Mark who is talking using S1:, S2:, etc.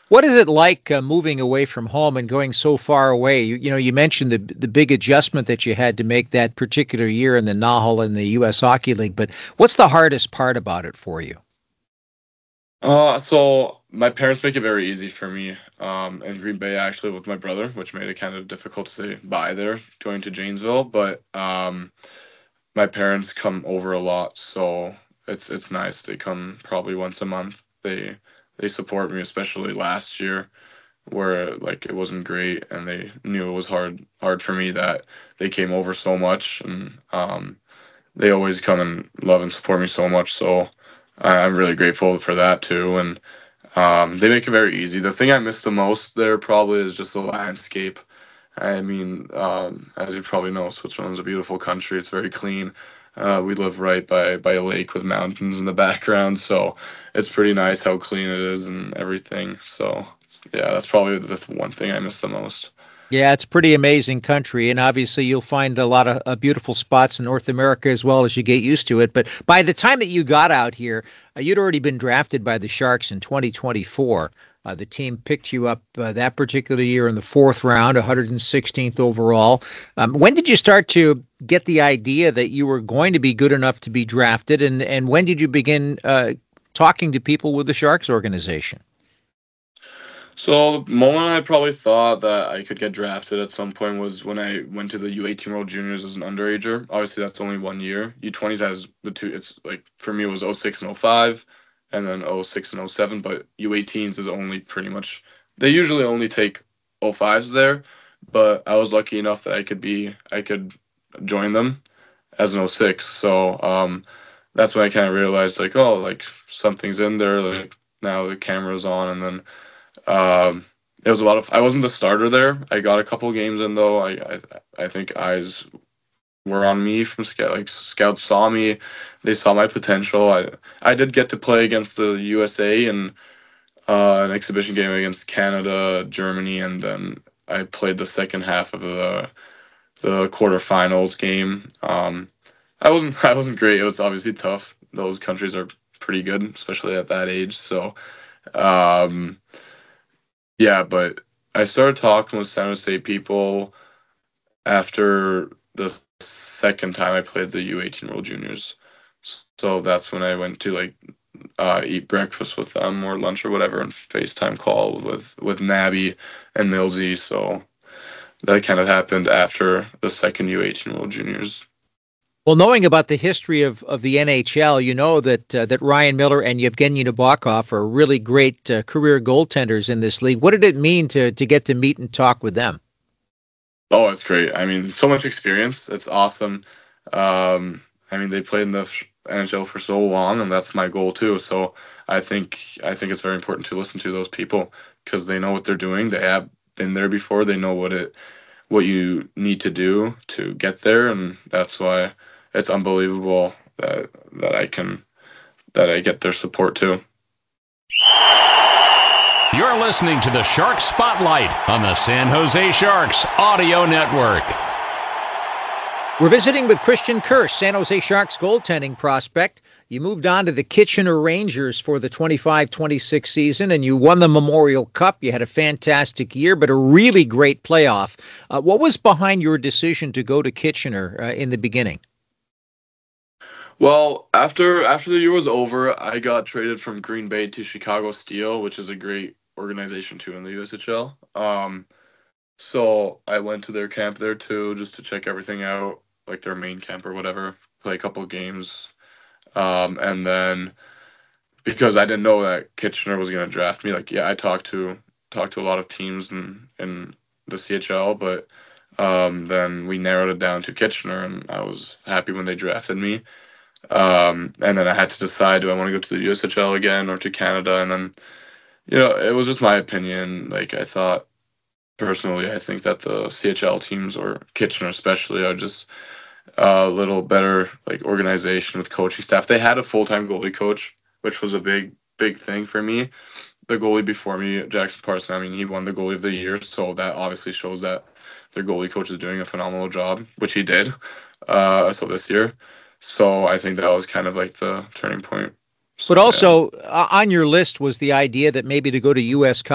S1: What is it like moving away from home and going so far away? You mentioned the big adjustment that you had to make that particular year in the Nahal and the U.S. Hockey League, but what's the hardest part about it for you?
S2: So my parents make it very easy for me. In Green Bay, actually, with my brother, which made it kind of difficult to say bye there, going to Janesville. But my parents come over a lot, so it's nice. They come probably once a month. They support me, especially last year, where like it wasn't great, and they knew it was hard for me that they came over so much, and they always come and love and support me so much. So I'm really grateful for that too, and they make it very easy. The thing I miss the most there probably is just the landscape. I mean, as you probably know, Switzerland's a beautiful country. It's very clean. We live right by a lake with mountains in the background, so it's pretty nice how clean it is and everything. So yeah, that's probably the one thing I miss the most.
S1: Yeah, it's a pretty amazing country, and obviously you'll find a lot of beautiful spots in North America as well as you get used to it. But by the time that you got out here, you'd already been drafted by the Sharks in 2024. The team picked you up that particular year in the fourth round, 116th overall. When did you start to get the idea that you were going to be good enough to be drafted, and when did you begin talking to people with the Sharks organization?
S2: So the moment I probably thought that I could get drafted at some point was when I went to the U18 World Juniors as an underager. Obviously, that's only 1 year. U20s has the two. It's like for me it was '06 and '05, and then '06 and '07. But U18s is only pretty much they usually only take '05s there. But I was lucky enough that I could join them as an '06. So that's when I kind of realized like oh like something's in there like now the camera's on and then it was a lot of. I wasn't the starter there. I got a couple games in though. I think eyes were on me from scout. Like scouts saw me, they saw my potential. I did get to play against the USA in an exhibition game against Canada, Germany, and then I played the second half of the quarterfinals game. I wasn't great. It was obviously tough. Those countries are pretty good, especially at that age. So. Um, Yeah, but I started talking with San Jose people after the second time I played the U18 World Juniors. So that's when I went to like eat breakfast with them or lunch or whatever and FaceTime call with Nabby and Millsy. So that kind of happened after the second U18 World Juniors.
S1: Well, knowing about the history of the NHL, you know that Ryan Miller and Yevgeny Nabokov are really great career goaltenders in this league. What did it mean to get to meet and talk with them?
S2: Oh, it's great. I mean, so much experience. It's awesome. I mean, they played in the NHL for so long, and that's my goal too. So I think it's very important to listen to those people because they know what they're doing. They have been there before. They know what you need to do to get there, and that's why it's unbelievable that I get their support too.
S3: You're listening to the Shark Spotlight on the San Jose Sharks Audio Network.
S1: We're visiting with Christian Kirsch, San Jose Sharks goaltending prospect. You moved on to the Kitchener Rangers for the 25-26 season, and you won the Memorial Cup. You had a fantastic year, but a really great playoff. What was behind your decision to go to Kitchener in the beginning?
S2: Well, after the year was over, I got traded from Green Bay to Chicago Steel, which is a great organization too in the USHL. So I went to their camp there too, just to check everything out, like their main camp or whatever, play a couple of games, and then because I didn't know that Kitchener was gonna draft me, like yeah, I talked to a lot of teams in the CHL, but then we narrowed it down to Kitchener, and I was happy when they drafted me. And then I had to decide, do I want to go to the USHL again or to Canada? And then, it was just my opinion. Like I thought personally, I think that the CHL teams or Kitchener especially are just a little better like organization with coaching staff. They had a full-time goalie coach, which was a big thing for me. The goalie before me, Jackson Parson, I mean, he won the goalie of the year, so that obviously shows that their goalie coach is doing a phenomenal job, which he did. So this year. So I think that was kind of like the turning point.
S1: But
S2: So yeah.
S1: also on your list was the idea that maybe to go to U.S.